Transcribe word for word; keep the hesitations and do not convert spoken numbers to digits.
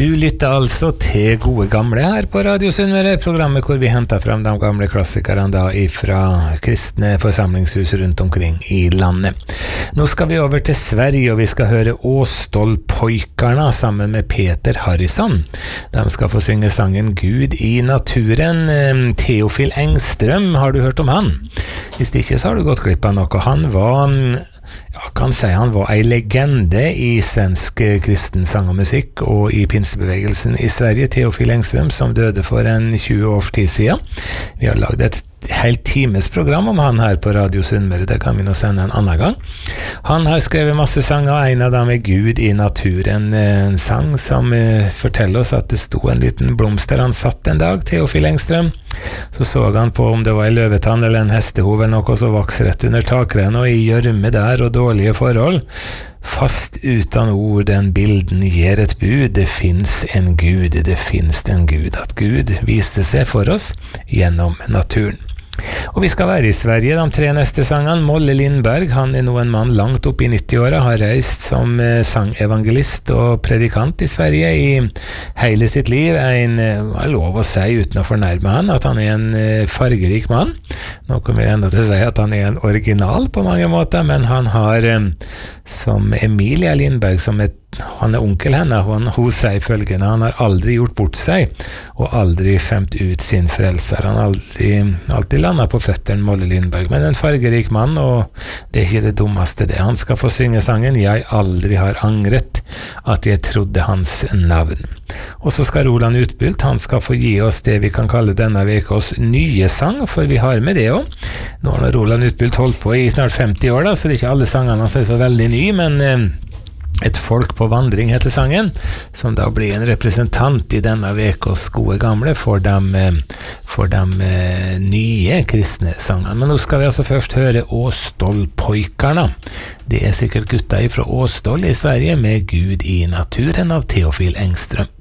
Du lytter altså til Gode Gamle her på Radio Sunnmøre, programmet hvor vi henter frem de gamle klassikerne da fra kristne forsamlingshus rundt omkring i landet. Nå skal vi over til Sverige, og vi skal høre Åstolpojkarna sammen med Peter Harrison. De skal få synge sangen Gud i naturen. Teofil Engström, har du hørt om han? Hvis ikke så har du gått glipp av noe. Han var... Ja, kan si han var en legende i svensk kristen sang og musikk og i pinsebevegelsen i Sverige, Teofil Engström, som døde for en tjue års tid siden. Vi har laget et helt times program om han her på Radio Sunnmøre, det kan vi nå sende en annen gang. Han har skrevet masse sanger, en av dem er Gud i naturen, en sang som eh, forteller oss at det sto en liten blomst der han satt en dag, Teofil Engström. Så så han på om det var en løvetann eller en hestehov eller noe som vokste rett under takreien og i gjørme der og dårlige forhold. Fast utan ord den bilden gir et bud, det finns en Gud, det finns en Gud, at Gud viste seg for oss gjennom naturen. Og vi skal være i Sverige de tre neste sangene. Molle Lindberg, han er nå en mann langt opp i nitti-åra, har reist som eh, sangevangelist og predikant i Sverige i hele sitt liv. En, eh, lov å si uten å fornærme han, at han er en eh, fargerik mann. Nå kommer jeg enda til å si at han er en original på mange måter, men han har, eh, som Emilia Lindberg, som et han er onkel henne, hun, hun sier følgende: han har aldri gjort bort seg og aldri femt ut sin frelser. Han har aldri, alltid landet på føtteren, Molle Lindberg, men en fargerik mann, og det er ikke det dummeste det. Han skal få synge sangen Jeg aldri har angret at jeg trodde hans navn. Og så skal Roland Utbylt, han skal få gi oss det vi kan kalle denne vekos nye sang, for vi har med det også. Nå har Roland Utbylt holdt på i snart femti år da, så det er ikke alle sangene han er så veldig ny, men eh, Et folk på vandring heter sangen, som da blir en representant i denne vekos Gode Gamle for de, for de nye kristne sangene. Men nå skal vi altså først høre Åstolpojkarna. Det er sikkert gutta fra Åstol i Sverige med Gud i naturen av Teofil Engström.